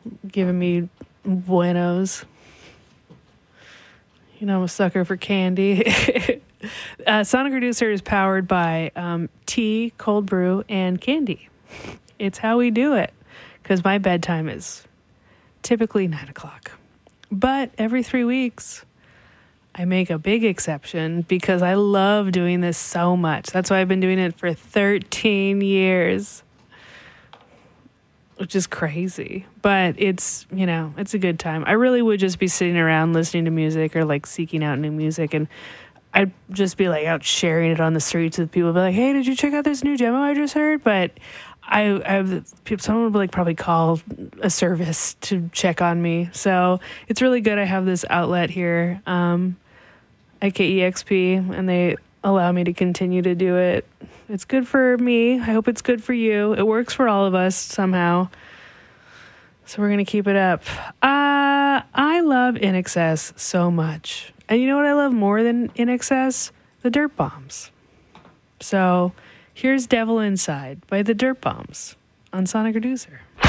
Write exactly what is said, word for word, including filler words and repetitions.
giving me buenos. You know, I'm a sucker for candy. uh, Sonic Reducer is powered by um, tea, cold brew, and candy. It's how we do it, because my bedtime is typically nine o'clock. But every three weeks, I make a big exception because I love doing this so much. That's why I've been doing it for thirteen years, which is crazy. But it's, you know, it's a good time. I really would just be sitting around listening to music or like seeking out new music, and I'd just be like out sharing it on the streets with people. Be like, hey, did you check out this new demo I just heard? But I, I someone would like probably call a service to check on me. So it's really good. I have this outlet here um, at K E X P, and they allow me to continue to do it. It's good for me. I hope it's good for you. It works for all of us somehow. So we're going to keep it up. Uh, I love I N X S so much. And you know what I love more than I N X S? The Dirt Bombs. So here's Devil Inside by the Dirt Bombs on Sonic Reducer.